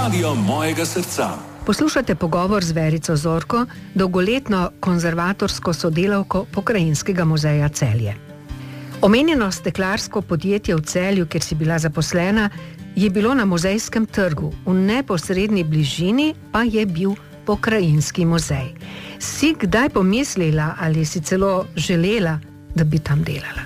Radio mojega srca. Poslušate pogovor z Verico Zorko, dolgoletno konzervatorsko sodelavko Pokrajinskega muzeja Celje. Omenjeno steklarsko podjetje v Celju, kjer si bila zaposlena, je bilo na Muzejskem trgu, v neposredni bližini pa je bil Pokrajinski muzej. Si kdaj pomislila ali si celo želela, da bi tam delala?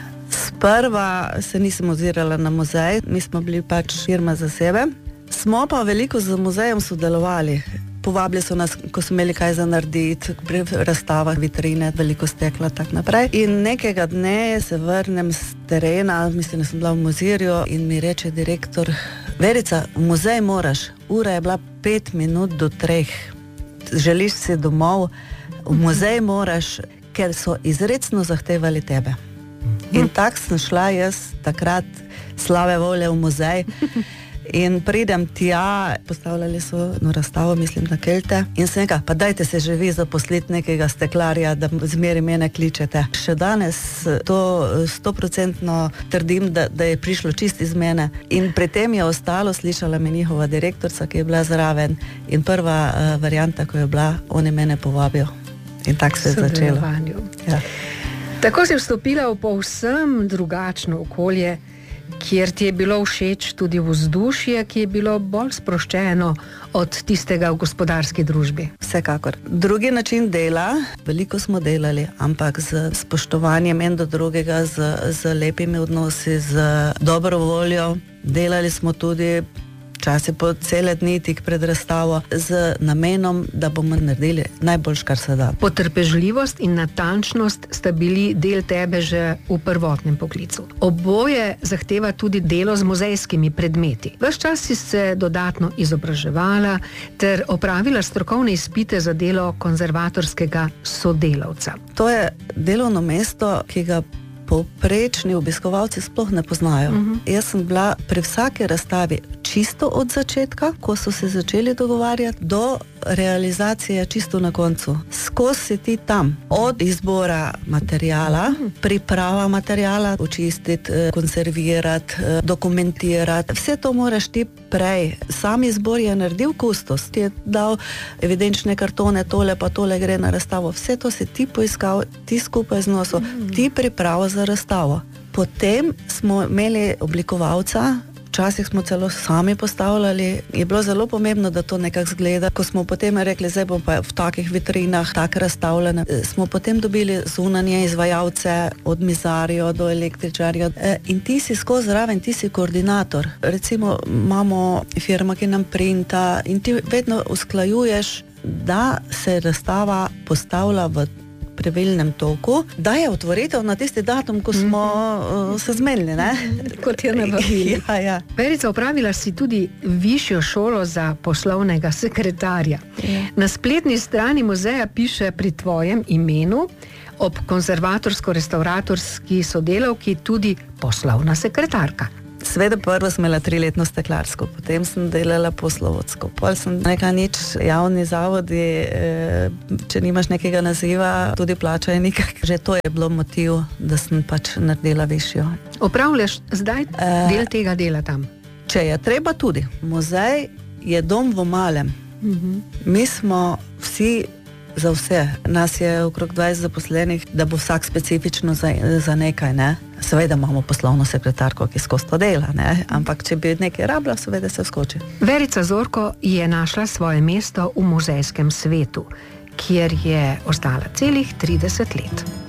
Sprva se nisem ozirala na muzej, mi smo bili pač firma za sebe. Smo pa veliko z muzejem sodelovali. Povabili so nas, ko smo imeli kaj za narediti, pri razstavah, vitrine, veliko stekla, tak naprej. In nekega dne se vrnem z terena, mislim, da sem bila v muzirju in mi reče direktor: Verica, v muzej moraš, ura je bila 5 minut do 3. Želiš si domov, v muzej moraš, ker so izrecno zahtevali tebe. In tak sem šla jaz takrat slave volje v muzej. In pridem tja, postavljali so razstavo, mislim, na Kelte. In sem rekla, pa dajte se že vi zaposliti nekega steklarja, da zmeri mene kličete. Še danes to 100% trdim, da je prišlo čist iz mene. In pri tem je ostalo, slišala me njihova direktorica, ki je bila zraven. In prva varianta, ko je bila, oni mene povabijo. In tako se je začelo. Ja. Tako si vstopila v povsem drugačno okolje, kjer ti je bilo všeč tudi vzdušje, ki je bilo bolj sproščeno od tistega v gospodarski družbi. Vsekakor. Drugi način dela, veliko smo delali, ampak z spoštovanjem en do drugega, z lepimi odnosi, z dobro voljo. Delali smo tudi včasih po cele dni tik pred razstavo z namenom, da bomo naredili najboljš, kar se da. Potrpežljivost in natančnost sta bili del tebe že v prvotnem poklicu. Oboje zahteva tudi delo z muzejskimi predmeti. Ves čas si se dodatno izobraževala ter opravila strokovne izpite za delo konzervatorskega sodelavca. To je delovno mesto, ki ga povprečni obiskovalci sploh ne poznajo. Jaz sem bila pri vsaki razstavi čisto od začetka, ko so se začeli dogovarjati, do realizacije čisto na koncu. Skozi si ti tam. Od izbora materijala, priprava materijala, očistiti, konservirati, dokumentirati. Vse to moraš ti prej. Sam izbor je naredil kustos. Ti je dal evidenčne kartone, tole pa tole gre na razstavo. Vse to si ti poiskal, ti skupaj z nosom, ti pripravo za razstavo. Potem smo imeli oblikovalca, včasih smo celo sami postavljali. Je bilo zelo pomembno, da to nekako zgleda. Ko smo potem rekli, zdaj bom pa v takih vitrinah tak razstavljene, smo potem dobili zunanje izvajalce, od mizarjev do električarjev. In ti si skozi zraven, ti si koordinator. Recimo imamo firma, ki nam printa in ti vedno usklajuješ, da se razstava postavlja v pravilnem toku, da je otvoritev na tisti datum, ko smo se zmenili, ne? Kot je navabili. Ja. Verica, opravila si tudi višjo šolo za poslovnega sekretarja. Na spletni strani muzeja piše pri tvojem imenu ob konzervatorsko-restauratorski sodelavki tudi poslovna sekretarka. Sveda prvo sem imela 3-letno steklarsko, potem sem delala poslovodsko. Pol sem nekaj nič, javni zavodi, če nimaš nekega naziva, tudi plača je nekak. Že to je bilo motiv, da sem pač naredila višjo. Opravljaš zdaj del tega dela tam? Če je treba tudi. Muzej je dom v malem. Mi smo vsi za vse. Nas je okrog 20 zaposlenih, da bo vsak specifično za nekaj, ne? Seveda imamo poslovno sekretarko, ki skozi to dela, ne? Ampak če bi nekaj rabila, seveda se vskoči. Verica Zorko je našla svoje mesto v muzejskem svetu, kjer je ostala celih 30 let.